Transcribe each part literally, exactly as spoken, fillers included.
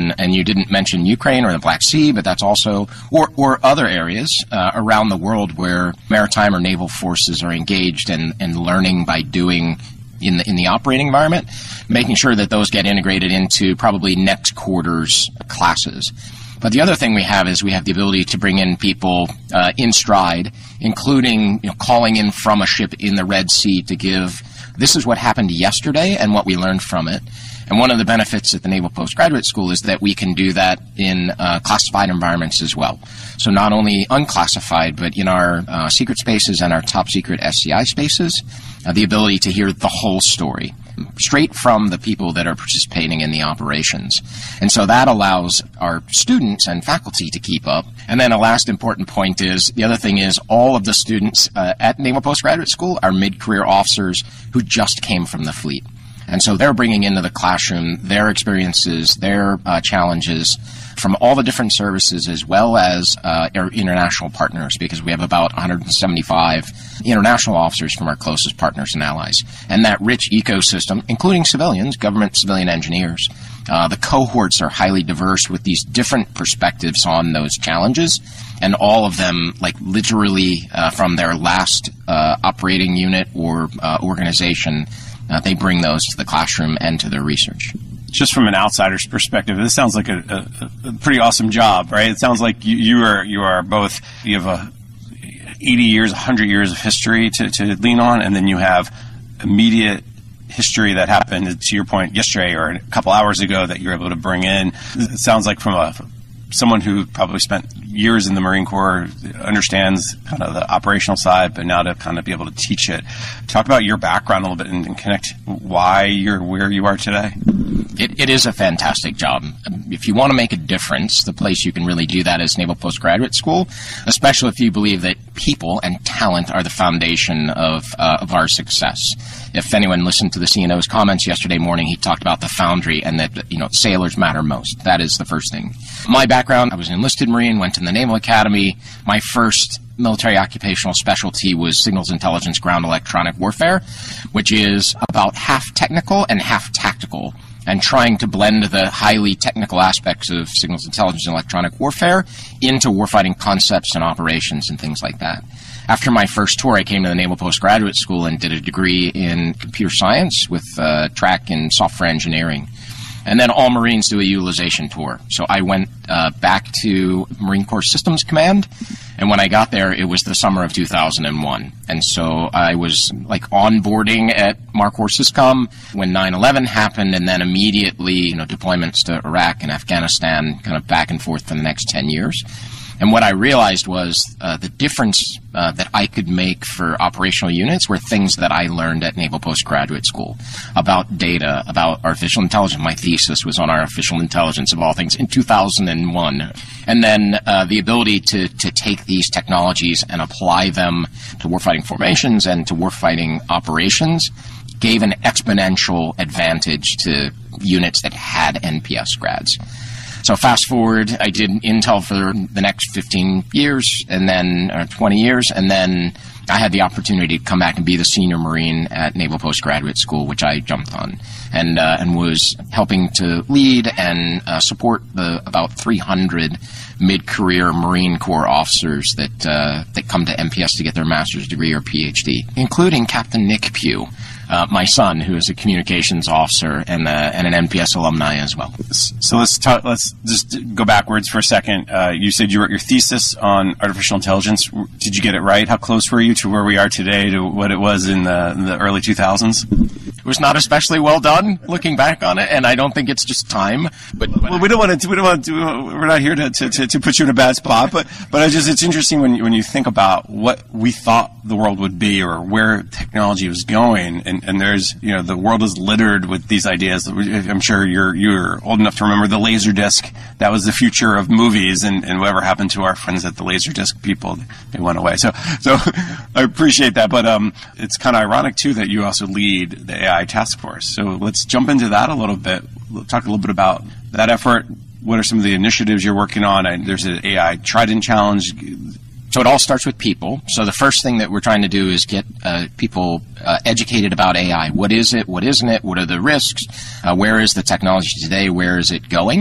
and, and you didn't mention Ukraine or the Black Sea, but that's also, or, or other areas uh, around the world where maritime or naval forces are engaged and, and learning by doing in the, in the operating environment, making sure that those get integrated into probably next quarter's classes. But the other thing we have is we have the ability to bring in people uh, in stride, including you know, calling in from a ship in the Red Sea to give, this is what happened yesterday and what we learned from it. And one of the benefits at the Naval Postgraduate School is that we can do that in uh, classified environments as well. So not only unclassified, but in our uh, secret spaces and our top secret S C I spaces, uh, the ability to hear the whole story straight from the people that are participating in the operations. And so that allows our students and faculty to keep up. And then a last important point is, the other thing is all of the students uh, at Naval Postgraduate School are mid-career officers who just came from the fleet. And so they're bringing into the classroom their experiences, their uh, challenges from all the different services, as well as uh, our international partners, because we have about one hundred seventy-five international officers from our closest partners and allies. And that rich ecosystem, including civilians, government civilian engineers, uh, the cohorts are highly diverse with these different perspectives on those challenges, and all of them, like literally uh, from their last uh, operating unit or uh, organization, Uh, they bring those to the classroom and to their research. Just from an outsider's perspective, this sounds like a, a, a pretty awesome job, right? It sounds like you, you are you are both, you have a eighty years, one hundred years of history to, to lean on, and then you have immediate history that happened, to your point, yesterday or a couple hours ago that you're able to bring in. It sounds like from a someone who probably spent years in the Marine Corps, understands kind of the operational side, but now to kind of be able to teach it. Talk about your background a little bit and, and connect why you're where you are today. It, it is a fantastic job. If you want to make a difference, the place you can really do that is Naval Postgraduate School, especially if you believe that people and talent are the foundation of uh, of our success. If anyone listened to the C N O's comments yesterday morning, he talked about the foundry and that, you know, sailors matter most. That is the first thing. My background, I was an enlisted Marine, went to the Naval Academy. My first military occupational specialty was signals intelligence ground electronic warfare, which is about half technical and half tactical, and trying to blend the highly technical aspects of signals intelligence and electronic warfare into warfighting concepts and operations and things like that. After my first tour, I came to the Naval Postgraduate School and did a degree in computer science with a track in software engineering. And then all Marines do a utilization tour. So I went uh, back to Marine Corps Systems Command, and when I got there, it was the summer of two thousand one. And so I was like onboarding at MARCOR Syscom when nine eleven happened, and then immediately, you know, deployments to Iraq and Afghanistan, kind of back and forth for the next ten years. And what I realized was uh, the difference uh, that I could make for operational units were things that I learned at Naval Postgraduate School about data, about artificial intelligence. My thesis was on artificial intelligence, of all things, in two thousand one. And then uh, the ability to, to take these technologies and apply them to warfighting formations and to warfighting operations gave an exponential advantage to units that had N P S grads. So fast forward, I did Intel for the next fifteen years, and then uh, twenty years, and then I had the opportunity to come back and be the senior Marine at Naval Postgraduate School, which I jumped on, and uh, and was helping to lead and uh, support the about three hundred mid-career Marine Corps officers that uh, that come to N P S to get their master's degree or P H D, including Captain Nick Pugh. Uh, my son, who is a communications officer and, uh, and an N P S alumni as well. So let's talk, let's just go backwards for a second. Uh, you said you wrote your thesis on artificial intelligence. Did you get it right? How close were you to where we are today to what it was in the, in the early two thousands? It was not especially well done, looking back on it, and I don't think it's just time. But, but well, we don't want to. We don't want to. We're not here to, to, to put you in a bad spot. But but I just it's interesting when you, when you think about what we thought the world would be or where technology was going, and, and there's you know the world is littered with these ideas. I'm sure you're you're old enough to remember the Laserdisc. That was the future of movies, and, and whatever happened to our friends at the Laserdisc people, they went away. So so I appreciate that. But um, it's kind of ironic too that you also lead the A I task force. So let's jump into that a little bit. We'll talk a little bit about that effort. What are some of the initiatives you're working on? And there's an A I Trident Challenge. So it all starts with people. So the first thing that we're trying to do is get uh, people uh, educated about A I. What is it? What isn't it? What are the risks? Uh, where is the technology today? Where is it going?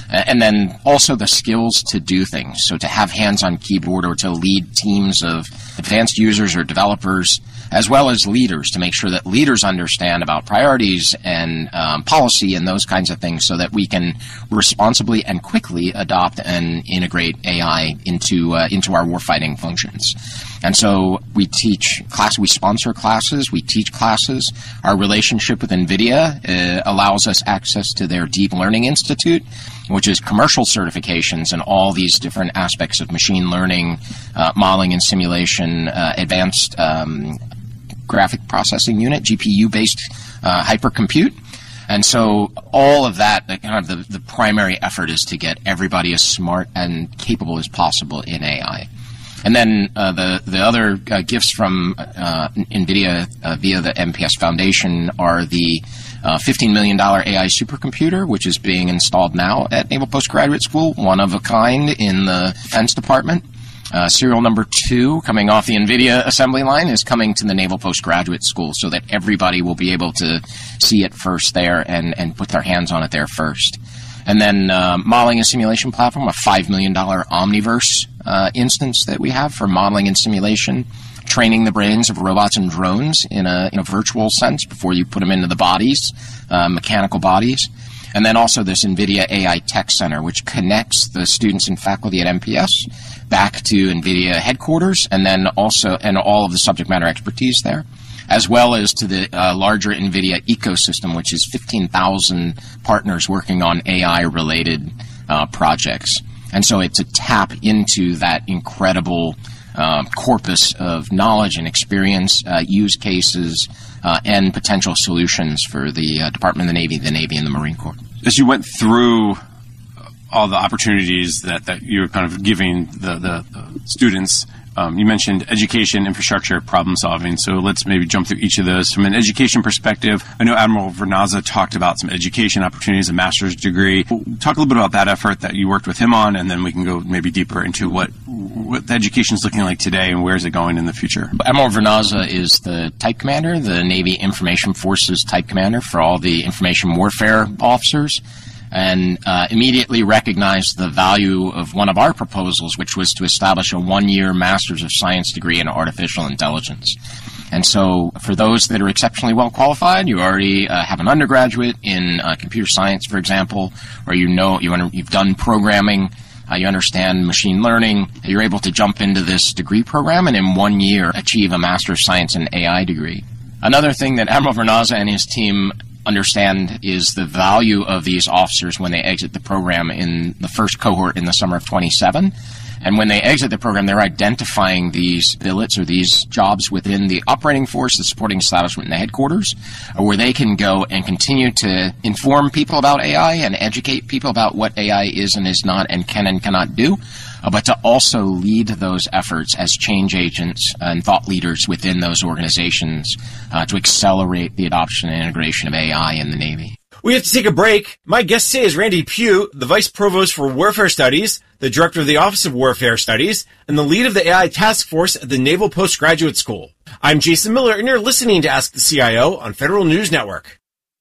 And then also the skills to do things. So to have hands-on keyboard or to lead teams of advanced users or developers, as well as leaders, to make sure that leaders understand about priorities and um, policy and those kinds of things so that we can responsibly and quickly adopt and integrate A I into uh, into our warfighting functions. And so we teach class, we sponsor classes, we teach classes. Our relationship with NVIDIA uh, allows us access to their Deep Learning Institute, which is commercial certifications in all these different aspects of machine learning, uh, modeling and simulation, uh, advanced um, graphic processing unit, G P U-based uh, hypercompute. And so all of that, the, kind of the, the primary effort is to get everybody as smart and capable as possible in A I. And then uh, the the other uh, gifts from uh, NVIDIA uh, via the M P S Foundation are the uh, fifteen million dollars A I supercomputer, which is being installed now at Naval Postgraduate School, one of a kind in the Defense Department. Uh, serial number two, coming off the NVIDIA assembly line, is coming to the Naval Postgraduate School so that everybody will be able to see it first there and, and put their hands on it there first. And then uh, modeling and simulation platform, a five million dollars Omniverse uh, instance that we have for modeling and simulation, training the brains of robots and drones in a, in a virtual sense before you put them into the bodies, uh, mechanical bodies. And then also this NVIDIA A I Tech Center, which connects the students and faculty at M P S back to NVIDIA headquarters, and then also and all of the subject matter expertise there, as well as to the uh, larger NVIDIA ecosystem, which is fifteen thousand partners working on A I-related uh, projects. And so it's a tap into that incredible uh, corpus of knowledge and experience, uh, use cases, uh, and potential solutions for the uh, Department of the Navy, the Navy, and the Marine Corps. As you went through all the opportunities that, that you're kind of giving the, the, the students, Um, you mentioned education, infrastructure, problem solving. So let's maybe jump through each of those. From an education perspective, I know Admiral Vernazza talked about some education opportunities, a master's degree. Talk a little bit about that effort that you worked with him on, and then we can go maybe deeper into what, what the education is looking like today and where is it going in the future. Admiral Vernazza is the type commander, the Navy Information Forces type commander for all the information warfare officers, and uh, immediately recognized the value of one of our proposals, which was to establish a one-year Master's of Science degree in Artificial Intelligence. And so for those that are exceptionally well qualified, you already uh, have an undergraduate in uh, computer science, for example, or you know you under, you've done programming, uh, you understand machine learning, you're able to jump into this degree program and in one year achieve a Master's of Science in A I degree. Another thing that Admiral Vernazza and his team understand is the value of these officers when they exit the program in the first cohort in the summer of twenty-seven. And when they exit the program, they're identifying these billets or these jobs within the operating force, the supporting establishment, and the headquarters, where they can go and continue to inform people about A I and educate people about what A I is and is not and can and cannot do, uh, but to also lead those efforts as change agents and thought leaders within those organizations uh, to accelerate the adoption and integration of A I in the Navy. We have to take a break. My guest today is Randy Pugh, the Vice Provost for Warfare Studies, the Director of the Office of Warfare Studies, and the lead of the A I Task Force at the Naval Postgraduate School. I'm Jason Miller, and you're listening to Ask the C I O on Federal News Network.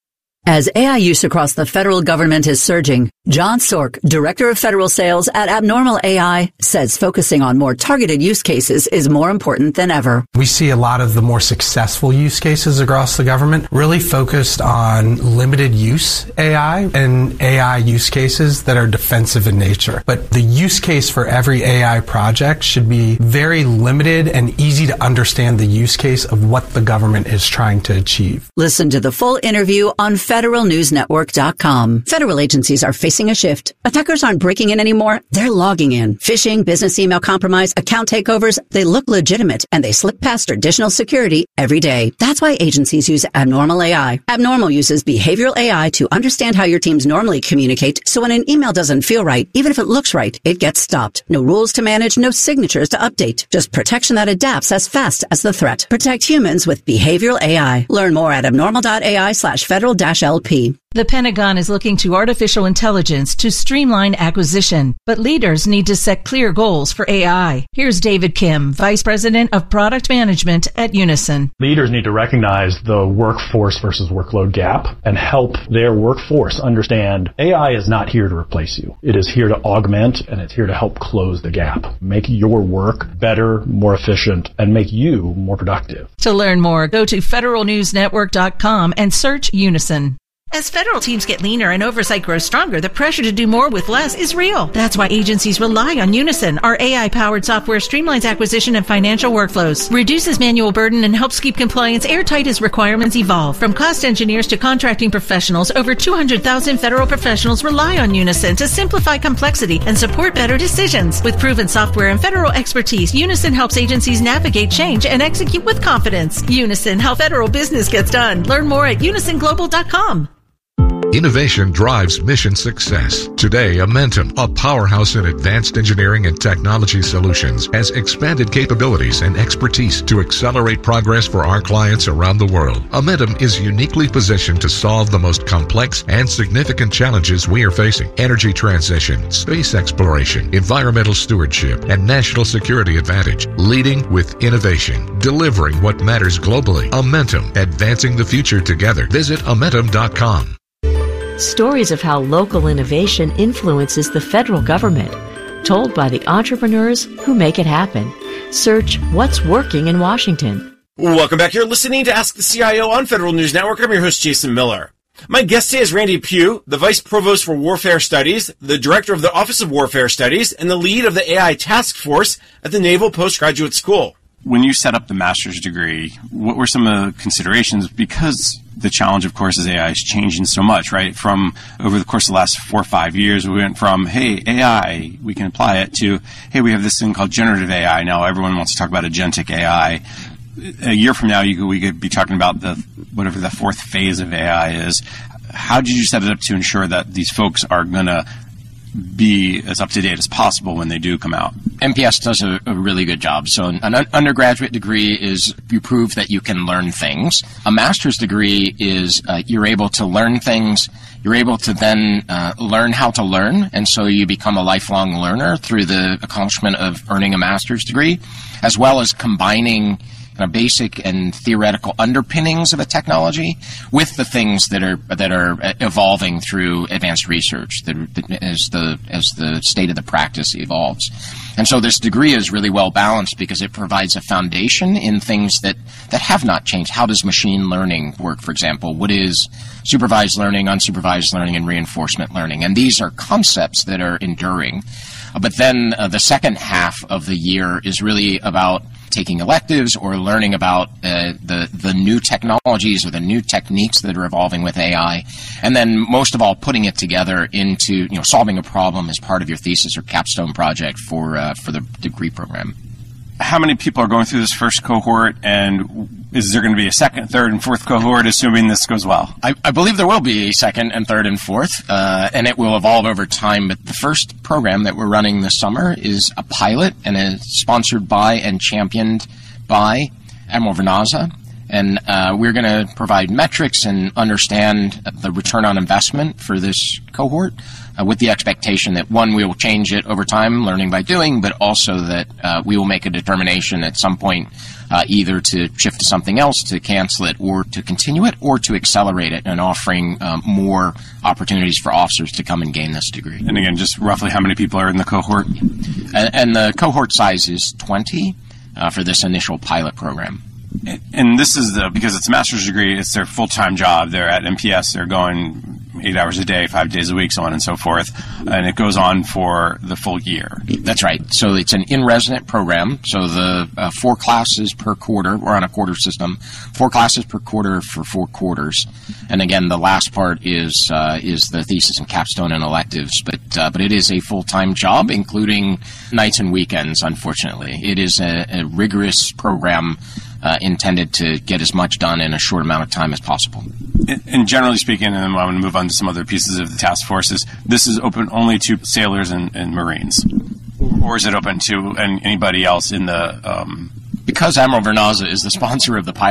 As A I use across the federal government is surging, John Sork, Director of Federal Sales at Abnormal A I, says focusing on more targeted use cases is more important than ever. We see a lot of the more successful use cases across the government really focused on limited use A I and A I use cases that are defensive in nature. But the use case for every A I project should be very limited and easy to understand the use case of what the government is trying to achieve. Listen to the full interview on federal news network dot com. Federal agencies are facing a shift. Attackers aren't breaking in anymore. They're logging in. Phishing, business email compromise, account takeovers, they look legitimate and they slip past traditional security every day. That's why agencies use Abnormal A I. Abnormal uses behavioral A I to understand how your teams normally communicate, so when an email doesn't feel right, even if it looks right, it gets stopped. No rules to manage, no signatures to update. Just protection that adapts as fast as the threat. Protect humans with behavioral A I. Learn more at abnormal dot A I slash federal dash L P. The Pentagon is looking to artificial intelligence to streamline acquisition, but leaders need to set clear goals for A I. Here's David Kim, Vice President of Product Management at Unison. Leaders need to recognize the workforce versus workload gap and help their workforce understand A I is not here to replace you. It is here to augment, and it's here to help close the gap, make your work better, more efficient, and make you more productive. To learn more, go to federal news network dot com and search Unison. As federal teams get leaner and oversight grows stronger, the pressure to do more with less is real. That's why agencies rely on Unison. Our A I-powered software streamlines acquisition and financial workflows, reduces manual burden, and helps keep compliance airtight as requirements evolve. From cost engineers to contracting professionals, over two hundred thousand federal professionals rely on Unison to simplify complexity and support better decisions. With proven software and federal expertise, Unison helps agencies navigate change and execute with confidence. Unison, how federal business gets done. Learn more at unison global dot com. Innovation drives mission success. Today, Amentum, a powerhouse in advanced engineering and technology solutions, has expanded capabilities and expertise to accelerate progress for our clients around the world. Amentum is uniquely positioned to solve the most complex and significant challenges we are facing: energy transition, space exploration, environmental stewardship, and national security advantage. Leading with innovation, delivering what matters globally. Amentum, advancing the future together. Visit amentum dot com. Stories of how local innovation influences the federal government, told by the entrepreneurs who make it happen. Search What's Working in Washington. Welcome back. You're listening to Ask the C I O on Federal News Network. I'm your host, Jason Miller. My guest today is Randy Pugh, the Vice Provost for Warfare Studies, the Director of the Office of Warfare Studies, and the lead of the A I Task Force at the Naval Postgraduate School. When you set up the master's degree, what were some of the considerations? Because the challenge, of course, is A I is changing so much, right? From over the course of the last four or five years, we went from, hey, A I, we can apply it, to, hey, we have this thing called generative A I. Now everyone wants to talk about agentic A I. A year from now, you could, we could be talking about the whatever the fourth phase of A I is. How did you set it up to ensure that these folks are going to be as up-to-date as possible when they do come out? N P S does a, a really good job. So an un- undergraduate degree is you prove that you can learn things. A master's degree is uh, you're able to learn things. You're able to then uh, learn how to learn, and so you become a lifelong learner through the accomplishment of earning a master's degree, as well as combining Uh, basic and theoretical underpinnings of a technology with the things that are that are evolving through advanced research that, that as the as the state of the practice evolves. And so this degree is really well balanced because it provides a foundation in things that, that have not changed. How does machine learning work, for example? What is supervised learning, unsupervised learning, and reinforcement learning? And these are concepts that are enduring. Uh, but then uh, the second half of the year is really about taking electives or learning about uh, the the new technologies or the new techniques that are evolving with A I, and then most of all putting it together into, you know, solving a problem as part of your thesis or capstone project for uh, for the degree program. How many people are going through this first cohort, and is there going to be a second, third, and fourth cohort, assuming this goes well? I, I believe there will be a second and third and fourth, uh, and it will evolve over time. But the first program that we're running this summer is a pilot, and it's sponsored by and championed by Admiral Vernaza. And uh, we're going to provide metrics and understand the return on investment for this cohort, uh, with the expectation that, one, we will change it over time, learning by doing, but also that uh, we will make a determination at some point uh, either to shift to something else, to cancel it, or to continue it, or to accelerate it, and offering um, more opportunities for officers to come and gain this degree. And again, just roughly how many people are in the cohort? And, and the cohort size is twenty uh, for this initial pilot program. And this is the, because it's a master's degree, it's their full-time job. They're at N P S, they're going eight hours a day, five days a week, so on and so forth. And it goes on for the full year. That's right. So it's an in-resident program. So the uh, four classes per quarter, we're on a quarter system, four classes per quarter for four quarters. And again, the last part is uh, is the thesis and capstone and electives. But uh, but it is a full-time job, including nights and weekends, unfortunately. It is a, a rigorous program Uh, intended to get as much done in a short amount of time as possible. And, and generally speaking, and I'm going to move on to some other pieces of the task forces, this is open only to sailors and, and Marines? Or is it open to an, anybody else in the... Um... Because Admiral Vernaza is the sponsor of the pilot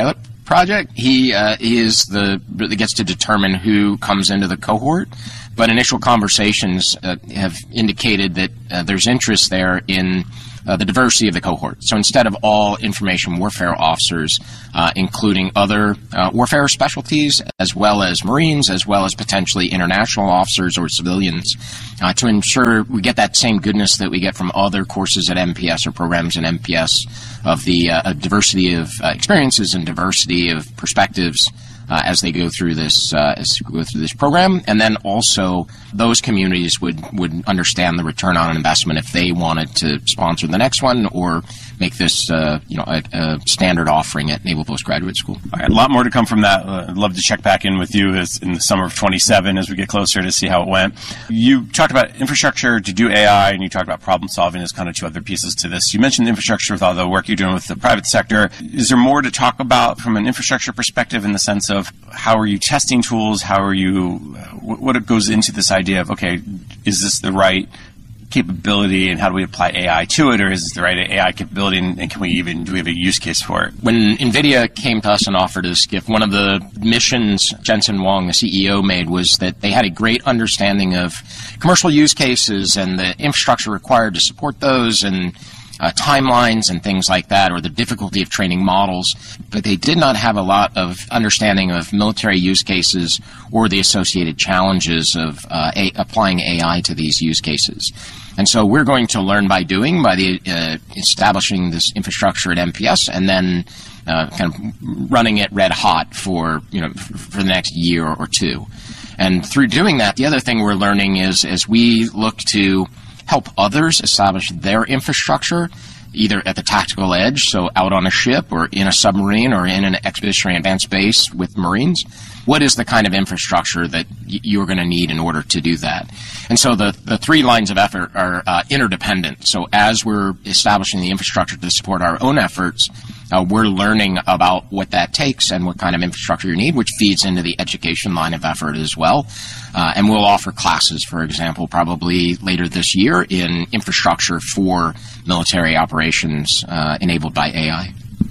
project. He uh, he is the that gets to determine who comes into the cohort. But initial conversations uh, have indicated that uh, there's interest there in uh, the diversity of the cohort. So instead of all information warfare officers, uh, including other uh, warfare specialties, as well as Marines, as well as potentially international officers or civilians, uh, to ensure we get that same goodness that we get from other courses at M P S or programs in M P S of the uh, diversity of uh, experiences and diversity of perspectives Uh, as they go through this uh, as they go through this program, and then also those communities would, would understand the return on investment if they wanted to sponsor the next one or make this uh, you know a, a standard offering at Naval Postgraduate School. All right, a lot more to come from that. Uh, I'd love to check back in with you as in the summer of twenty-seven as we get closer to see how it went. You talked about infrastructure to do A I, and you talked about problem solving as kind of two other pieces to this. You mentioned infrastructure with all the work you're doing with the private sector. Is there more to talk about from an infrastructure perspective in the sense of how are you testing tools? How are you, uh, what it goes into this idea of, okay, is this the right capability and how do we apply A I to it, or is this the right A I capability and, and can we even, do we have a use case for it? When NVIDIA came to us and offered us gift, one of the missions Jensen Huang, the C E O, made was that they had a great understanding of commercial use cases and the infrastructure required to support those and Uh, timelines and things like that, or the difficulty of training models, but they did not have a lot of understanding of military use cases or the associated challenges of uh, a- applying A I to these use cases. And so we're going to learn by doing, by the uh, establishing this infrastructure at M P S, and then uh, kind of running it red hot for you know f- for the next year or two. And through doing that, the other thing we're learning is as we look to help others establish their infrastructure, either at the tactical edge, so out on a ship or in a submarine or in an expeditionary advanced base with Marines, what is the kind of infrastructure that y- you're going to need in order to do that? And so the, the three lines of effort are uh, interdependent. So as we're establishing the infrastructure to support our own efforts, uh, we're learning about what that takes and what kind of infrastructure you need, which feeds into the education line of effort as well. Uh, and we'll offer classes, for example, probably later this year in infrastructure for military operations uh, enabled by A I.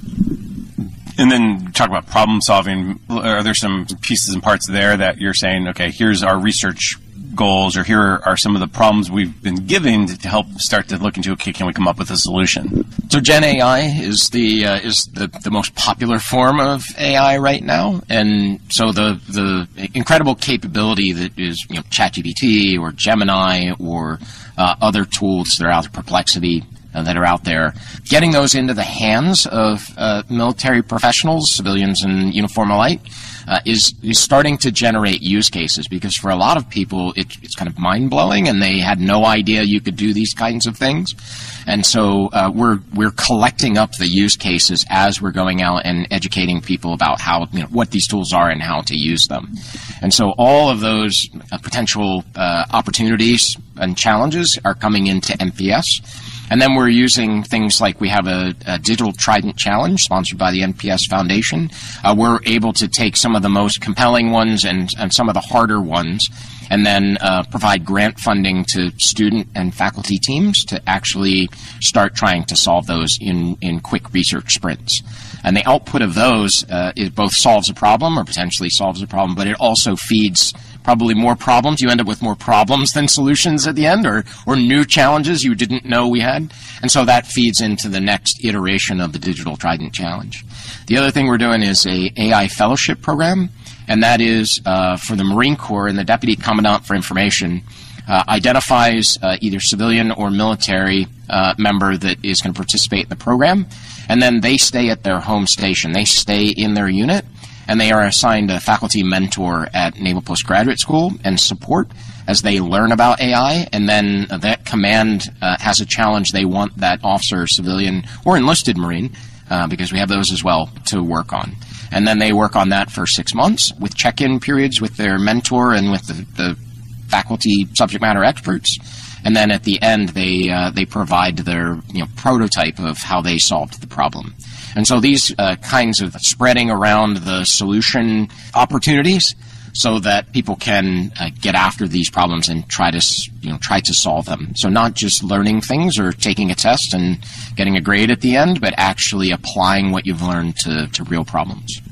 And then talk about problem solving. Are there some pieces and parts there that you're saying, okay, here's our research goals, or here are some of the problems we've been given to help start to look into, okay, can we come up with a solution? So Gen A I is the uh, is the, the most popular form of A I right now, and so the the incredible capability that is you know ChatGPT or Gemini or uh, other tools that are out there, Perplexity, uh, that are out there, getting those into the hands of uh, military professionals, civilians in uniform alike, Uh, is, is starting to generate use cases, because for a lot of people it, it's kind of mind-blowing and they had no idea you could do these kinds of things. And so uh, we're we're collecting up the use cases as we're going out and educating people about how you know what these tools are and how to use them. And so all of those uh, potential uh, opportunities and challenges are coming into M P S. And then we're using things like we have a, a Digital Trident Challenge sponsored by the N P S Foundation. Uh, we're able to take some of the most compelling ones and, and some of the harder ones and then uh, provide grant funding to student and faculty teams to actually start trying to solve those in, in quick research sprints. And the output of those, uh, it both solves a problem or potentially solves a problem, but it also feeds probably more problems. You end up with more problems than solutions at the end, or, or new challenges you didn't know we had. And so that feeds into the next iteration of the Digital Trident Challenge. The other thing we're doing is a A I fellowship program, and that is uh, for the Marine Corps, and the Deputy Commandant for Information uh, identifies uh, either civilian or military uh, member that is going to participate in the program, and then they stay at their home station. They stay in their unit, and they are assigned a faculty mentor at Naval Postgraduate School and support as they learn about A I, and then that command uh, has a challenge they want that officer, civilian, or enlisted Marine, uh, because we have those as well, to work on. And then they work on that for six months with check-in periods with their mentor and with the, the faculty subject matter experts. And then at the end, they uh, they provide their you know prototype of how they solved the problem. And so these uh, kinds of spreading around the solution opportunities so that people can uh, get after these problems and try to you know try to solve them. So not just learning things or taking a test and getting a grade at the end, but actually applying what you've learned to, to real problems.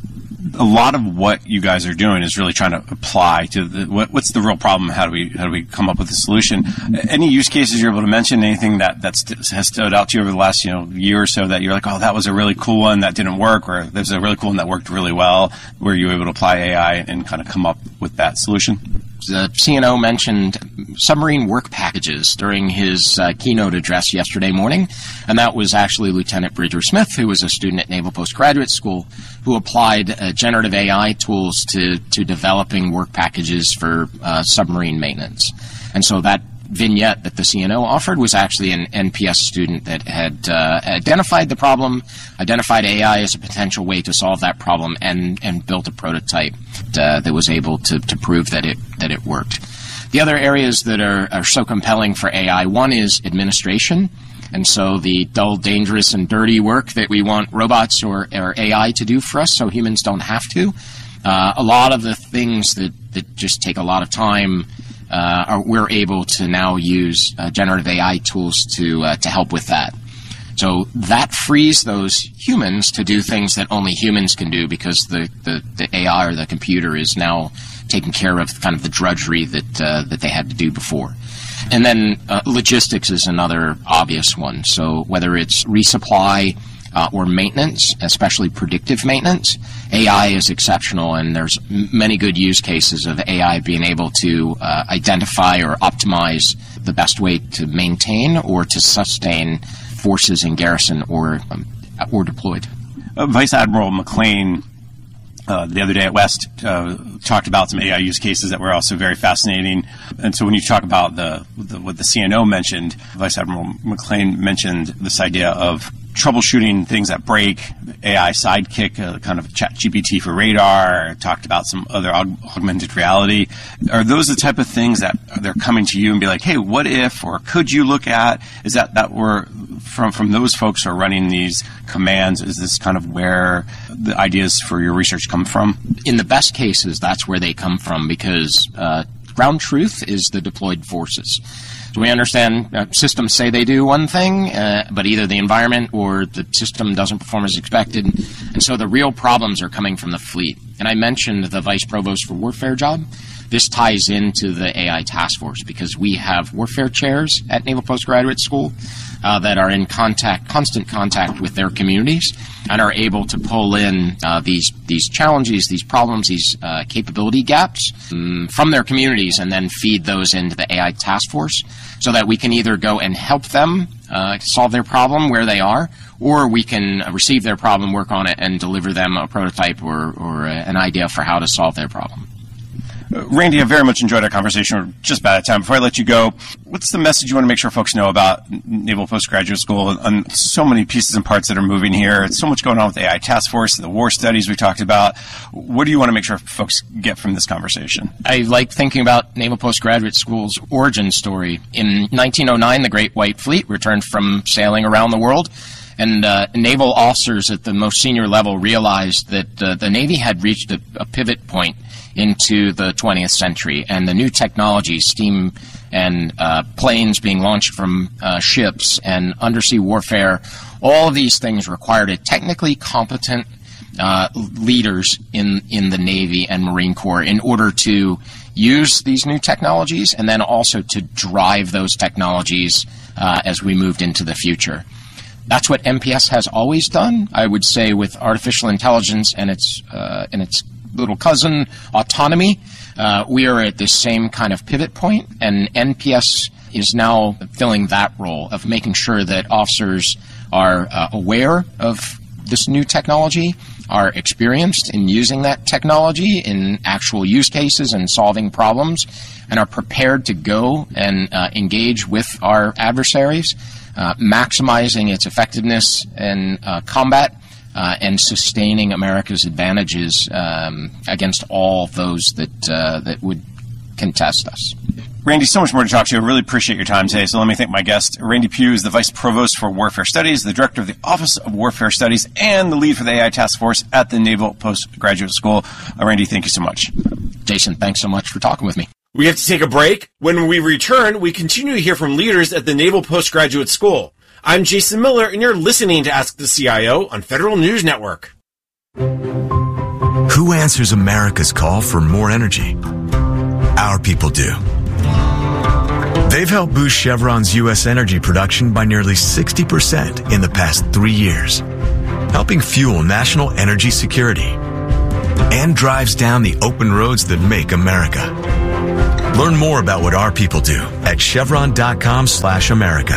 a lot of what you guys are doing is really trying to apply to the, what, what's the real problem? How do we how do we come up with a solution? Any use cases you're able to mention? Anything that that st- has stood out to you over the last you know year or so that you're like, oh, that was a really cool one that didn't work, or there's a really cool one that worked really well, where you were able to apply A I and kind of come up with that solution? The C N O mentioned submarine work packages during his uh, keynote address yesterday morning, and that was actually Lieutenant Bridger Smith, who was a student at Naval Postgraduate School, who applied uh, generative A I tools to, to developing work packages for uh, submarine maintenance. And so that vignette that the C N O offered was actually an N P S student that had uh, identified the problem, identified A I as a potential way to solve that problem, and, and built a prototype uh, that was able to, to prove that it that it worked. The other areas that are, are so compelling for A I, one is administration. And so the dull, dangerous, and dirty work that we want robots or, or A I to do for us so humans don't have to. Uh, a lot of the things that, that just take a lot of time Uh, are, we're able to now use uh, generative A I tools to uh, to help with that. So that frees those humans to do things that only humans can do, because the, the, the A I or the computer is now taking care of kind of the drudgery that uh, that they had to do before. And then uh, logistics is another obvious one. So whether it's resupply uh, or maintenance, especially predictive maintenance, A I is exceptional, and there's m- many good use cases of A I being able to uh, identify or optimize the best way to maintain or to sustain forces in garrison or um, or deployed. Uh, Vice Admiral McClain, uh, the other day at West, uh, talked about some A I use cases that were also very fascinating. And so when you talk about the, the what the C N O mentioned, Vice Admiral McClain mentioned this idea of troubleshooting things that break, A I sidekick, uh, kind of ChatGPT for radar, talked about some other aug- augmented reality. Are those the type of things that they're coming to you and be like, hey, what if, or could you look at? Is that, that we're, from, from those folks who are running these commands, is this kind of where the ideas for your research come from? In the best cases, that's where they come from, because uh, ground truth is the deployed forces. So we understand uh, systems say they do one thing, uh, but either the environment or the system doesn't perform as expected. And so the real problems are coming from the fleet. And I mentioned the Vice Provost for Warfare job. This ties into the A I task force, because we have warfare chairs at Naval Postgraduate School uh, that are in contact, constant contact with their communities, and are able to pull in uh, these these challenges, these problems, these uh, capability gaps um, from their communities, and then feed those into the A I task force, so that we can either go and help them uh, solve their problem where they are, or we can receive their problem, work on it, and deliver them a prototype or, or uh, an idea for how to solve their problem. Uh, Randy, I very much enjoyed our conversation. We're just about out of time. Before I let you go, what's the message you want to make sure folks know about Naval Postgraduate School and so many pieces and parts that are moving here? It's so much going on with the A I Task Force, the war studies we talked about. What do you want to make sure folks get from this conversation? I like thinking about Naval Postgraduate School's origin story. In nineteen oh nine, the Great White Fleet returned from sailing around the world, and uh, naval officers at the most senior level realized that uh, the Navy had reached a, a pivot point into the twentieth century, and the new technologies, steam and uh, planes being launched from uh, ships and undersea warfare, all of these things required a technically competent uh, leaders in, in the Navy and Marine Corps in order to use these new technologies, and then also to drive those technologies uh, as we moved into the future. That's what N P S has always done. I would say with artificial intelligence and its uh, and its little cousin, autonomy, uh, we are at this same kind of pivot point, and N P S is now filling that role of making sure that officers are uh, aware of this new technology, are experienced in using that technology in actual use cases and solving problems, and are prepared to go and uh, engage with our adversaries, uh, maximizing its effectiveness in uh, combat, Uh, and sustaining America's advantages um, against all those that uh, that would contest us. Randy, so much more to talk to you. I really appreciate your time today. So let me thank my guest. Randy Pugh is the Vice Provost for Warfare Studies, the Director of the Office of Warfare Studies, and the lead for the A I Task Force at the Naval Postgraduate School. Uh, Randy, thank you so much. Jason, thanks so much for talking with me. We have to take a break. When we return, we continue to hear from leaders at the Naval Postgraduate School. I'm Jason Miller, and you're listening to Ask the C I O on Federal News Network. Who Who answers America's call for more energy? Our people do. They've helped boost Chevron's U S energy production by nearly sixty percent in the past three years, helping fuel national energy security, and drives down the open roads that make America. Learn more about what our people do at chevron.com slash America.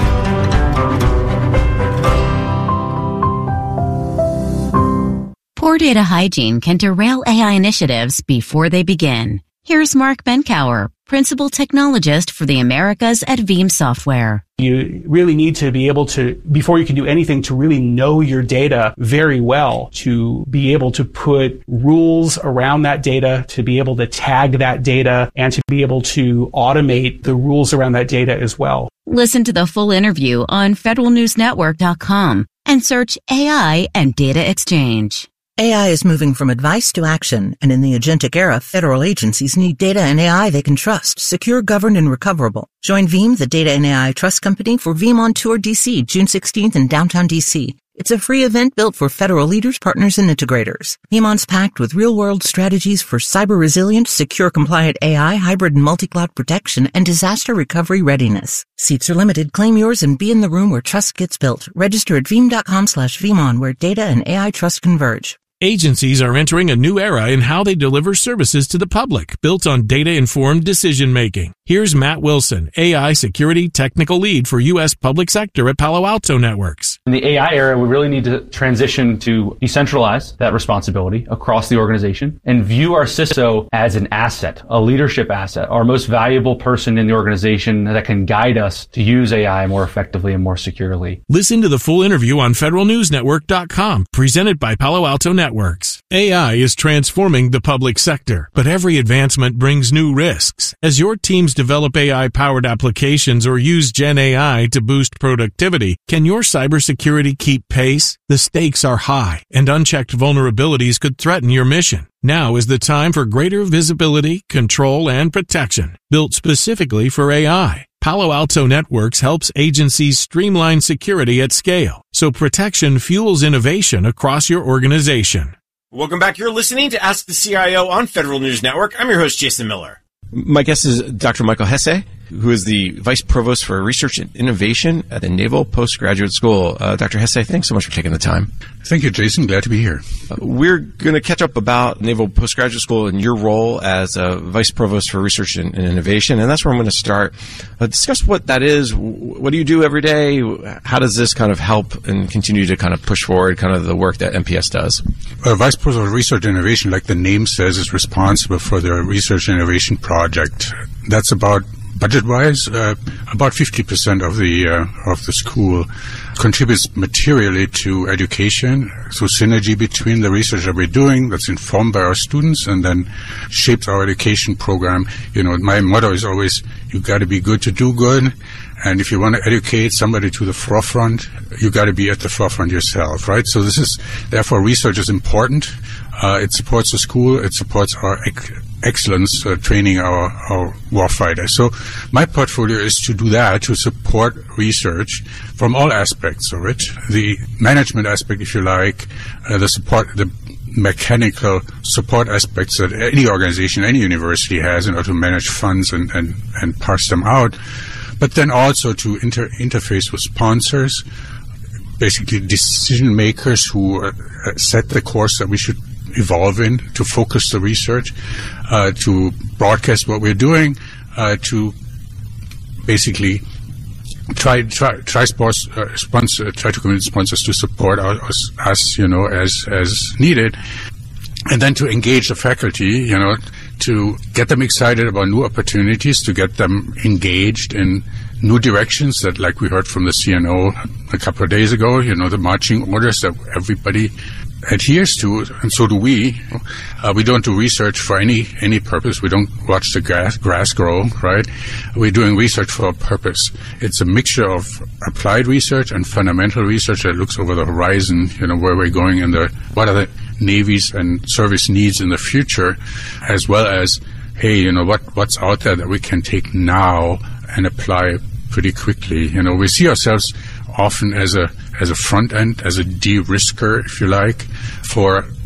Poor data hygiene can derail A I initiatives before they begin. Here's Mark Benkower, Principal Technologist for the Americas at Veeam Software. You really need to be able to, before you can do anything, to really know your data very well, to be able to put rules around that data, to be able to tag that data, and to be able to automate the rules around that data as well. Listen to the full interview on federal news network dot com and search A I and Data Exchange. A I is moving from advice to action, and in the agentic era, federal agencies need data and A I they can trust, secure, governed, and recoverable. Join Veeam, the data and A I trust company, for Veeam on Tour D C, June sixteenth in downtown D C. It's a free event built for federal leaders, partners, and integrators. Veeamon's packed with real-world strategies for cyber-resilient, secure-compliant A I, hybrid and multi-cloud protection, and disaster recovery readiness. Seats are limited. Claim yours and be in the room where trust gets built. Register at veeam.com slash Veeamon, where data and A I trust converge. Agencies are entering a new era in how they deliver services to the public, built on data-informed decision-making. Here's Matt Wilson, A I Security Technical Lead for U S Public Sector at Palo Alto Networks. In the A I era, we really need to transition to decentralize that responsibility across the organization and view our C I S O as an asset, a leadership asset, our most valuable person in the organization that can guide us to use A I more effectively and more securely. Listen to the full interview on federal news network dot com, presented by Palo Alto Networks. A I is transforming the public sector, but every advancement brings new risks. As your teams develop A I-powered applications or use Gen A I to boost productivity, can your cybersecurity keep pace? The stakes are high, and unchecked vulnerabilities could threaten your mission. Now is the time for greater visibility, control, and protection, built specifically for A I. Palo Alto Networks helps agencies streamline security at scale, so protection fuels innovation across your organization. Welcome back. You're listening to Ask the C I O on Federal News Network. I'm your host, Jason Miller. My guest is Doctor Michael Hesse, who is the Vice Provost for Research and Innovation at the Naval Postgraduate School. Uh, Doctor Hesse, thanks so much for taking the time. Thank you, Jason. Glad to be here. Uh, we're going to catch up about Naval Postgraduate School and your role as uh, Vice Provost for Research and, and Innovation, and that's where I'm going to start. Uh, discuss what that is. What do you do every day? How does this kind of help and continue to kind of push forward kind of the work that N P S does? Uh, Vice Provost for Research and Innovation, like the name says, is responsible for the research and innovation project. That's about budget-wise, uh, about fifty percent of the uh, of the school contributes materially to education, so synergy between the research that we're doing that's informed by our students and then shapes our education program. You know, my motto is always, you got to be good to do good, and if you want to educate somebody to the forefront, you got to be at the forefront yourself, right? So this is, therefore, research is important. Uh, it supports the school, it supports our ec- excellence, uh, training our, our warfighters. So my portfolio is to do that, to support research from all aspects of it. The management aspect, if you like, uh, the support, the mechanical support aspects that any organization, any university has in order to manage funds and, and, and parse them out. But then also to inter- interface with sponsors, basically decision makers who uh, set the course that we should evolve in, to focus the research, uh, to broadcast what we're doing, uh, to basically try try try sports, uh, sponsor try to convince sponsors to support us, us, you know, as as needed, and then to engage the faculty, you know, to get them excited about new opportunities, to get them engaged in new directions that, like we heard from the C N O a couple of days ago, you know, the marching orders that everybody adheres to, and so do we. Uh, we don't do research for any any purpose. We don't watch the grass, grass grow, right? We're doing research for a purpose. It's a mixture of applied research and fundamental research that looks over the horizon, you know, where we're going in the, what are the navies and service needs in the future, as well as, hey, you know, what what's out there that we can take now and apply pretty quickly. You know, we see ourselves often as a as a front end, as a de-risker, if you like, for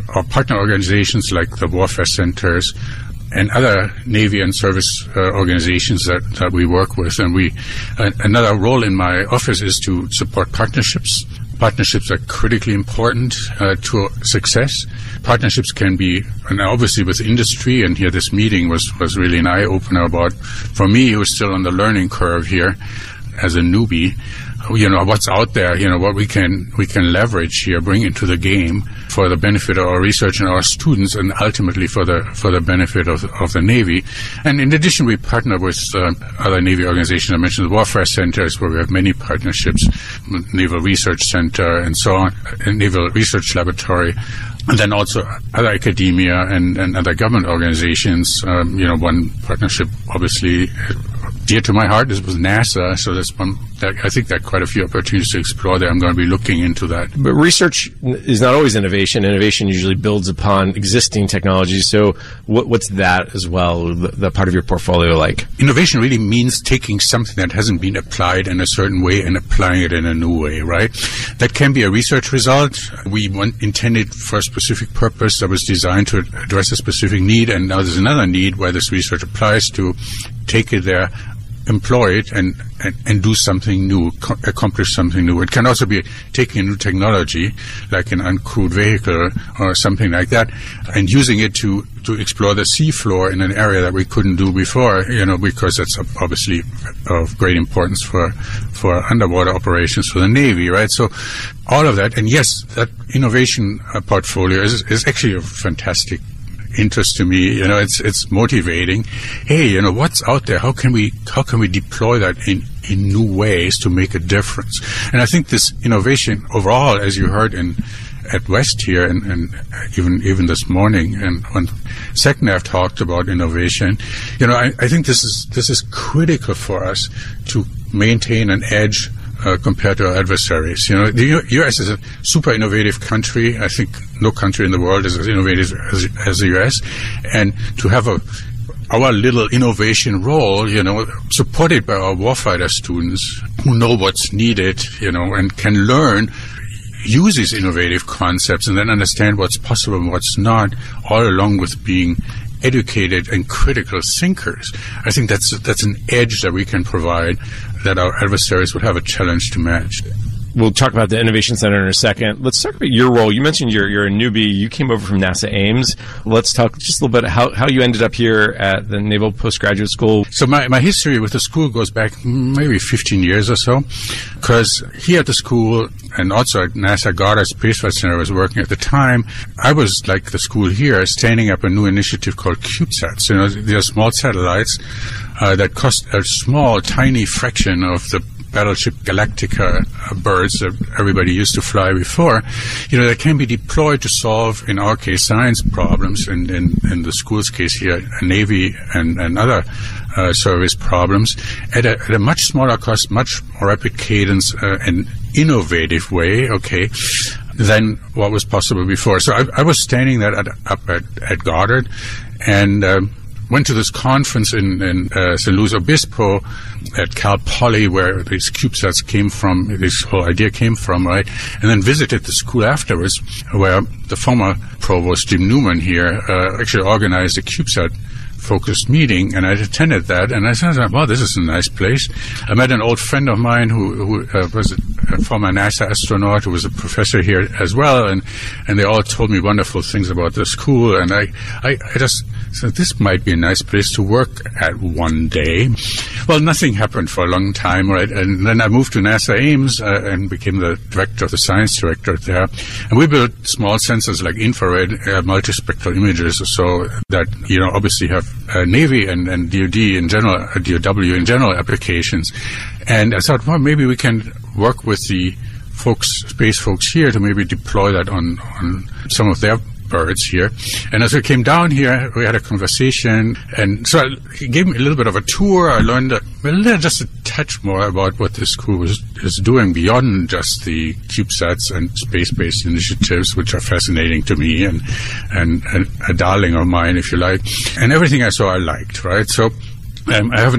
our partner organizations like the Warfare Centers and other Navy and service uh, organizations that, that we work with. And we, uh, another role in my office is to support partnerships. Partnerships are critically important uh, to success. Partnerships can be, and obviously with industry, and here this meeting was, was really an eye-opener about, for me, who was still on the learning curve here as a newbie, you know, what's out there, you know, what we can we can leverage here, bring into the game for the benefit of our research and our students, and ultimately for the for the benefit of of the Navy. And in addition, we partner with uh, other Navy organizations. I mentioned the Warfare Centers, where we have many partnerships, Naval Research Center, and so on, and Naval Research Laboratory. And then also other academia and, and other government organizations. Um, you know, one partnership, obviously, dear to my heart is with NASA. So that's one. That, I think there are quite a few opportunities to explore there. I'm going to be looking into that. But research is not always innovation. Innovation usually builds upon existing technologies. So what, what's that as well, the, the part of your portfolio like? Innovation really means taking something that hasn't been applied in a certain way and applying it in a new way, right? That can be a research result. We want, intended for a specific purpose that was designed to address a specific need, and now there's another need where this research applies to take it there, employ it, and, and, and do something new, co- accomplish something new. It can also be taking a new technology, like an uncrewed vehicle or something like that, and using it to, to explore the seafloor in an area that we couldn't do before, you know, because that's obviously of great importance for, for underwater operations for the Navy, right? So all of that, and yes, that innovation uh, portfolio is, is actually a fantastic interest to me. You know, it's it's motivating. Hey, you know, what's out there? How can we how can we deploy that in in new ways to make a difference? And I think this innovation overall, as you heard in at West here, and, and even even this morning, and when SecNav talked about innovation, you know, I, I think this is this is critical for us to maintain an edge Uh, compared to our adversaries. You know, the U S is a super innovative country. I think no country in the world is as innovative as, as the U S. And to have a our little innovation role, you know, supported by our warfighter students who know what's needed, you know, and can learn, use these innovative concepts, and then understand what's possible and what's not, all along with being educated and critical thinkers. I think that's that's an edge that we can provide that our adversaries would have a challenge to match. We'll talk about the Innovation Center in a second. Let's talk about your role. You mentioned you're, you're a newbie. You came over from NASA Ames. Let's talk just a little bit how, how you ended up here at the Naval Postgraduate School. So my, my history with the school goes back maybe fifteen years or so, because here at the school and also at NASA Goddard Space Flight Center I was working at the time, I was, like the school here, standing up a new initiative called CubeSats. You know, they are small satellites uh, that cost a small, tiny fraction of the Battleship Galactica uh, birds that everybody used to fly before, you know, that can be deployed to solve, in our case, science problems, and in, in the school's case here, Navy and, and other uh, service problems, at a, at a much smaller cost, much more rapid cadence, uh, and innovative way, okay, than what was possible before. So I, I was standing there at, up at, at Goddard, and um, went to this conference in, in uh, Saint Luis Obispo at Cal Poly, where these CubeSats came from, this whole idea came from, right? And then visited the school afterwards, where the former provost, Jim Newman here, uh, actually organized a CubeSat focused meeting, and I attended that, and I said, wow, this is a nice place. I met an old friend of mine who, who uh, was a, a former NASA astronaut who was a professor here as well, and, and they all told me wonderful things about the school, and I, I, I just said, this might be a nice place to work at one day. Well, nothing happened for a long time, right? And then I moved to NASA Ames uh, and became the director of the science director there, and we built small sensors like infrared uh, multispectral images, so that, you know, obviously have Uh, Navy and, and D O D in general, uh, D O W in general applications. And I thought, well, maybe we can work with the folks, space folks here to maybe deploy that on, on some of their birds here. And as we came down here, we had a conversation, and so he gave me a little bit of a tour. I learned a, well, just a touch more about what this school was, is doing beyond just the CubeSats and space-based initiatives, which are fascinating to me and, and, and a darling of mine, if you like. And everything I saw, I liked, right? So um, I haven't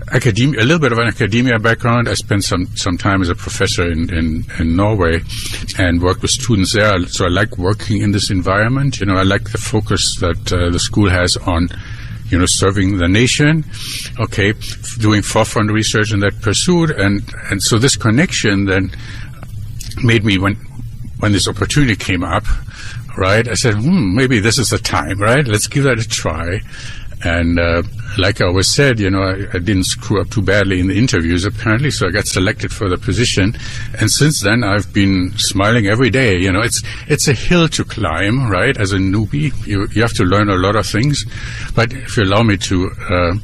academia, a little bit of an academia background. I spent some, some time as a professor in, in, in Norway and worked with students there. So I like working in this environment. You know, I like the focus that uh, the school has on, you know, serving the nation, okay, doing forefront research in that pursuit. And, and so this connection then made me, when, when this opportunity came up, right, I said, hmm, maybe this is the time, right? Let's give that a try. And uh, like I always said, you know, I, I didn't screw up too badly in the interviews, apparently, so I got selected for the position. And since then, I've been smiling every day. You know, it's it's a hill to climb, right? As a newbie, you you have to learn a lot of things. But if you allow me to uh,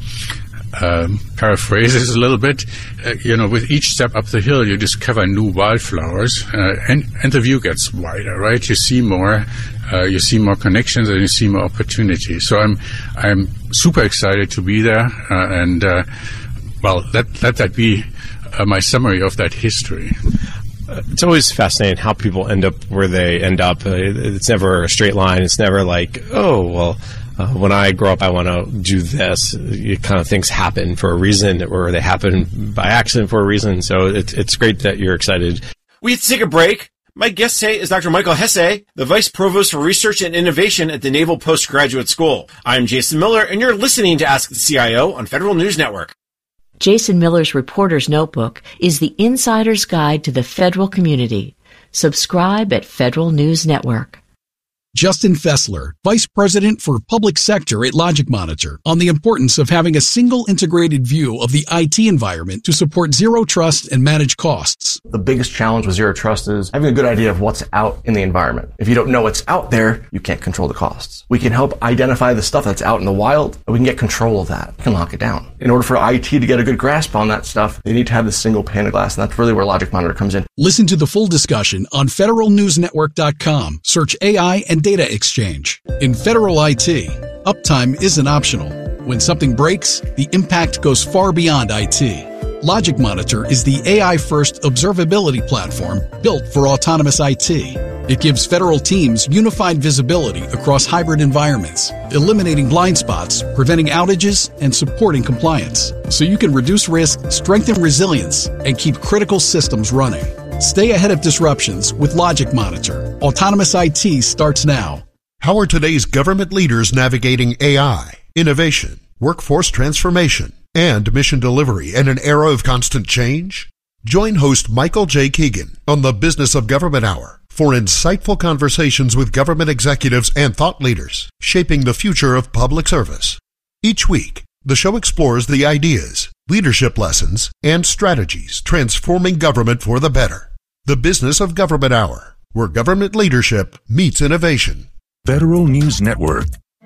uh, paraphrase this a little bit, uh, you know, with each step up the hill, you discover new wildflowers, uh, and and the view gets wider, right? You see more. Uh, you see more connections and you see more opportunities. So I'm I'm super excited to be there, uh, and uh, well, let let that be uh, my summary of that history. Uh, it's always fascinating how people end up where they end up. Uh, it's never a straight line. It's never like, oh, well, uh, when I grow up, I want to do this. You kind of things happen for a reason, or they happen by accident for a reason. So it's it's great that you're excited. We have to take a break. My guest today is Doctor Michael Hesse, the Vice Provost for Research and Innovation at the Naval Postgraduate School. I'm Jason Miller, and you're listening to Ask the C I O on Federal News Network. Jason Miller's Reporter's Notebook is the insider's guide to the federal community. Subscribe at Federal News Network. Justin Fessler, Vice President for Public Sector at LogicMonitor, on the importance of having a single integrated view of the I T environment to support zero trust and manage costs. The biggest challenge with zero trust is having a good idea of what's out in the environment. If you don't know what's out there, you can't control the costs. We can help identify the stuff that's out in the wild, and we can get control of that. We can lock it down. In order for I T to get a good grasp on that stuff, they need to have this single pane of glass, and that's really where LogicMonitor comes in. Listen to the full discussion on Federal News Network dot com. Search A I and Data Exchange. In federal I T, uptime isn't optional. When something breaks, the impact goes far beyond I T. LogicMonitor is the A I-first observability platform built for autonomous I T. It gives federal teams unified visibility across hybrid environments, eliminating blind spots, preventing outages, and supporting compliance, so you can reduce risk, strengthen resilience, and keep critical systems running. Stay ahead of disruptions with LogicMonitor. Autonomous I T starts now. How are today's government leaders navigating A I, innovation, workforce transformation, and mission delivery in an era of constant change? Join host Michael J. Keegan on the Business of Government Hour for insightful conversations with government executives and thought leaders shaping the future of public service. Each week, the show explores the ideas, leadership lessons, and strategies transforming government for the better. The Business of Government Hour, where government leadership meets innovation. Federal News Network.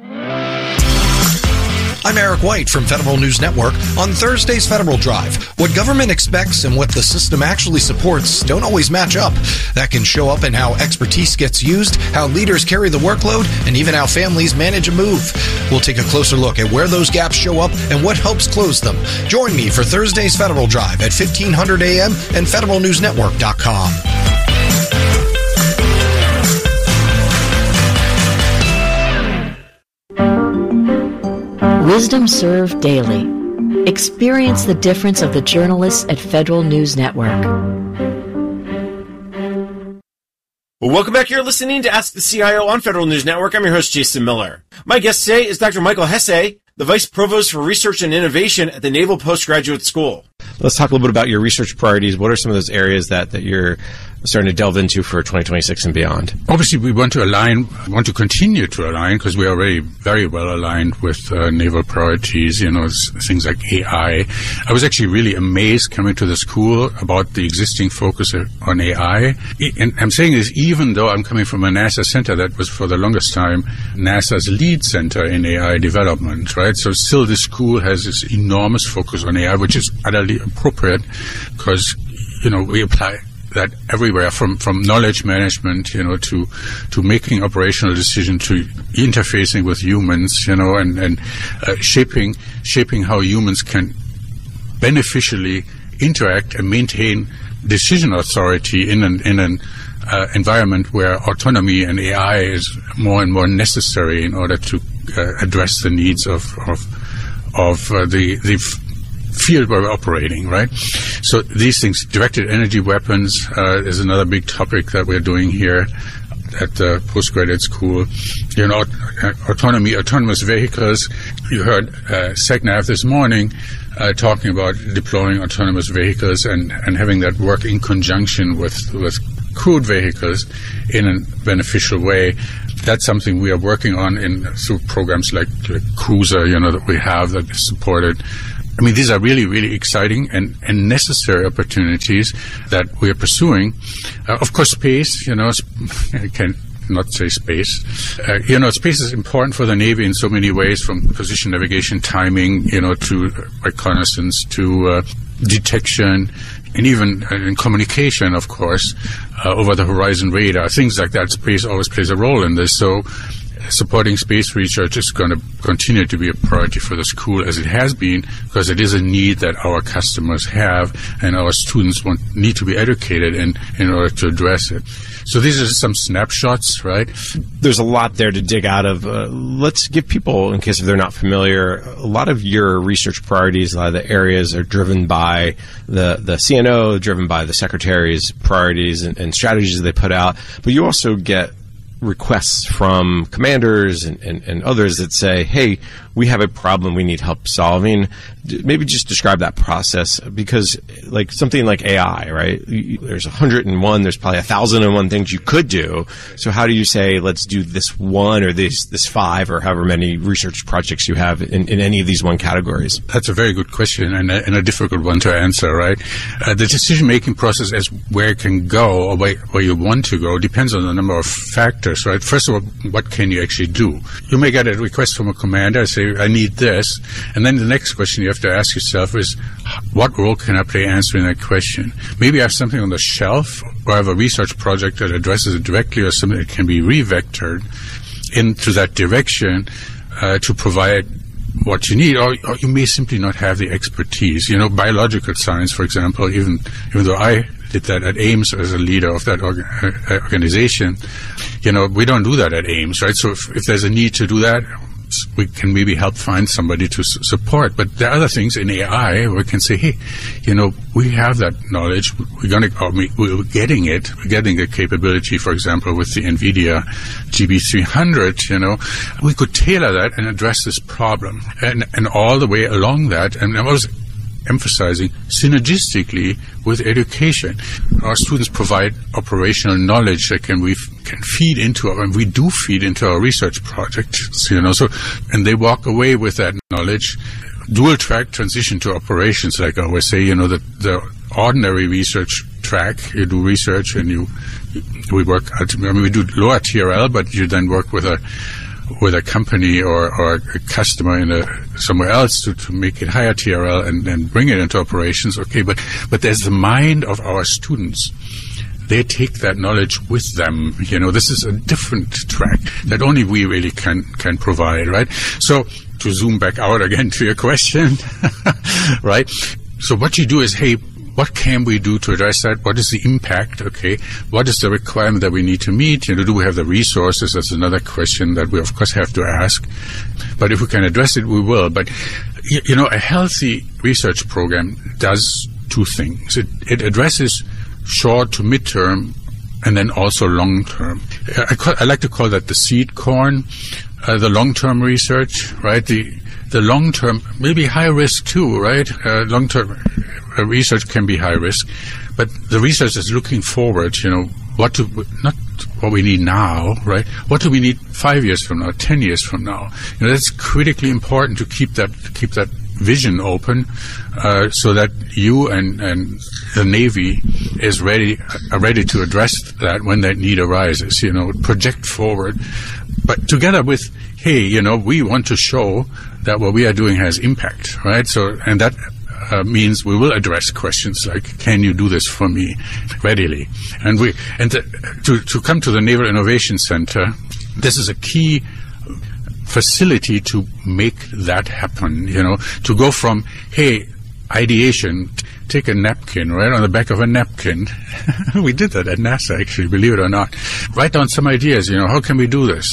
I'm Eric White from Federal News Network. On Thursday's Federal Drive, what government expects and what the system actually supports don't always match up. That can show up in how expertise gets used, how leaders carry the workload, and even how families manage a move. We'll take a closer look at where those gaps show up and what helps close them. Join me for Thursday's Federal Drive at fifteen hundred a m and federal news network dot com. Wisdom served daily. Experience the difference of the journalists at Federal News Network. Well, welcome back. You're listening to Ask the C I O on Federal News Network. I'm your host, Jason Miller. My guest today is Doctor Michael Hesse, the Vice Provost for Research and Innovation at the Naval Postgraduate School. Let's talk a little bit about your research priorities. What are some of those areas that, that you're starting to delve into for twenty twenty-six and beyond? Obviously, we want to align, want to continue to align, because we are already very well aligned with uh, naval priorities, you know, things like A I. I was actually really amazed coming to the school about the existing focus on A I. And I'm saying this even though I'm coming from a NASA center that was for the longest time NASA's lead center in A I development, right? So still the school has this enormous focus on A I, which is utterly appropriate because, you know, we apply that everywhere, from, from knowledge management, you know, to, to making operational decisions, to interfacing with humans, you know, and, and uh, shaping, shaping how humans can beneficially interact and maintain decision authority in an, in an uh, environment where autonomy and A I is more and more necessary in order to uh, address the needs of, of, of uh, the, the field where we're operating, right? So these things, directed energy weapons uh, is another big topic that we're doing here at the postgraduate school. You know, autonomy, autonomous vehicles. You heard uh, SecNav this morning uh, talking about deploying autonomous vehicles and, and having that work in conjunction with, with crewed vehicles in a beneficial way. That's something we are working on in through programs like, like Cruiser, you know, that we have that is supported. I mean, these are really, really exciting and, and necessary opportunities that we are pursuing. Uh, of course, space, you know, I can not say space. Uh, you know, space is important for the Navy in so many ways, from position navigation, timing, you know, to reconnaissance, to uh, detection, and even uh, in communication, of course, uh, over the horizon radar, things like that. Space always plays a role in this. So supporting space research is going to continue to be a priority for the school, as it has been, because it is a need that our customers have and our students want, need to be educated in, in order to address it. So these are some snapshots, right? There's a lot there to dig out of. Uh, let's give people, in case if they're not familiar, a lot of your research priorities, a lot of the areas are driven by the, the C N O, driven by the secretary's priorities and, and strategies they put out. But you also get requests from commanders and, and, and others that say, hey, we have a problem we need help solving. Maybe just describe that process, because like something like A I, right? There's one hundred and one, there's probably one thousand and one things you could do. So how do you say, let's do this one or this this five or however many research projects you have in, in any of these one categories? That's a very good question and a, and a difficult one to answer, right? Uh, the decision-making process as where it can go or where, where you want to go depends on a number of factors, right? First of all, what can you actually do? You may get a request from a commander, say, I need this. And then the next question you have to ask yourself is, what role can I play answering that question? Maybe I have something on the shelf, or I have a research project that addresses it directly, or something that can be re-vectored into that direction uh, to provide what you need, or, or you may simply not have the expertise. You know, biological science, for example, even even though I did that at Ames as a leader of that orga- uh, organization, you know, we don't do that at Ames, right? So if, if there's a need to do that, we can maybe help find somebody to s- support. But there are other things in A I where we can say, hey, you know, we have that knowledge. We're going to, we, we're getting it. We're getting the capability, for example, with the NVIDIA G B three hundred, you know. We could tailor that and address this problem. And, and all the way along that, and I was emphasizing synergistically with education. Our students provide operational knowledge that can we can feed into our, and we do feed into our research projects, you know, so, and they walk away with that knowledge. Dual track transition to operations, like I always say, you know, the, the ordinary research track, you do research and you, we work, I mean, we do lower T R L, but you then work with a, with a company or, or a customer in a, somewhere else to, to make it higher T R L and, and bring it into operations. Okay, but, but there's the mind of our students. They take that knowledge with them. You know, this is a different track that only we really can, can provide, right? So to zoom back out again to your question, right? So what you do is, hey, what can we do to address that? What is the impact? Okay. What is the requirement that we need to meet? You know, do we have the resources? That's another question that we, of course, have to ask. But if we can address it, we will. But, you know, a healthy research program does two things. It, it addresses short to midterm and then also long-term. I, call, I like to call that the seed corn, uh, the long-term research, right? The, the long-term, maybe high risk too, right? Uh, long-term uh, research can be high risk, but the research is looking forward, you know, what to, not what we need now, right? What do we need five years from now, ten years from now? You know, that's critically important to keep that, keep that vision open, uh, so that you and, and the Navy is ready, are ready to address that when that need arises, you know, project forward. But together with, hey, you know, we want to show that what we are doing has impact, right? So, and that uh, means we will address questions like, can you do this for me readily? And we, and the, to, to come to the Naval Innovation Center, this is a key facility to make that happen, you know, to go from, hey, ideation, take a napkin, right on the back of a napkin. We did that at NASA, actually, believe it or not. Write down some ideas, you know, how can we do this?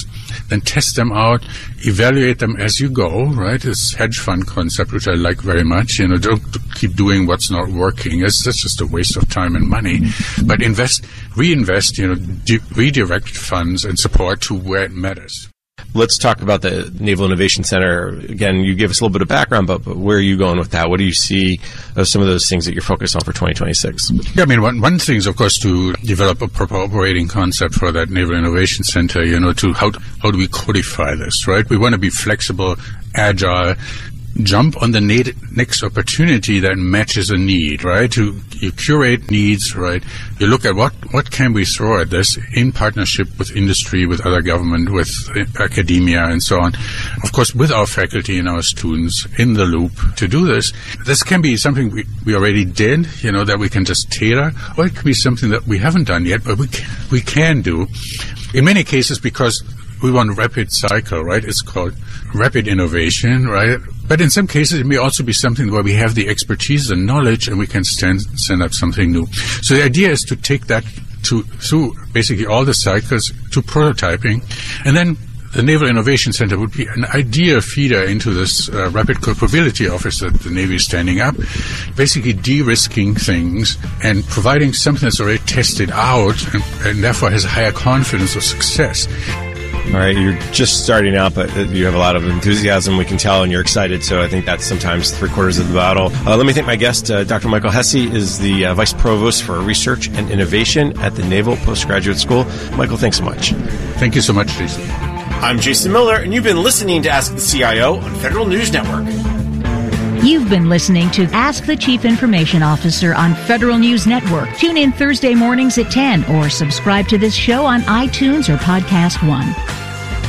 then test them out, evaluate them as you go, right? This hedge fund concept, which I like very much. You know, don't keep doing what's not working. It's, that's just a waste of time and money. But invest, reinvest, you know, de- redirect funds and support to where it matters. Let's talk about the Naval Innovation Center. Again, you gave us a little bit of background, but, but where are you going with that? What do you see as some of those things that you're focused on for twenty twenty-six? Yeah, I mean, one, one thing is, of course, to develop a proper operating concept for that Naval Innovation Center, you know, to how, how do we codify this, right? We want to be flexible, agile, jump on the na- next opportunity that matches a need, right? To you curate needs, right? You look at what, what can we throw at this in partnership with industry, with other government, with academia, and so on. Of course, with our faculty and our students in the loop to do this. This can be something we, we already did, you know, that we can just tailor, or it can be something that we haven't done yet, but we can, we can do. In many cases, because we want rapid cycle, right? It's called rapid innovation, right? But in some cases, it may also be something where we have the expertise and knowledge, and we can stand, stand up something new. So the idea is to take that to through basically all the cycles to prototyping, and then the Naval Innovation Center would be an ideal feeder into this uh, rapid capability office that the Navy is standing up, basically de-risking things and providing something that's already tested out and, and therefore has a higher confidence of success. All right, you're just starting out, but you have a lot of enthusiasm, we can tell, and you're excited, so I think that's sometimes three quarters of the battle. Uh, let me thank my guest. uh, Doctor Michael Hesse is the uh, Vice Provost for Research and Innovation at the Naval Postgraduate School. Michael, thanks so much. Thank you so much, Jason. I'm Jason Miller, and you've been listening to Ask the C I O on Federal News Network. You've been listening to Ask the Chief Information Officer on Federal News Network. Tune in Thursday mornings at ten or subscribe to this show on iTunes or Podcast One.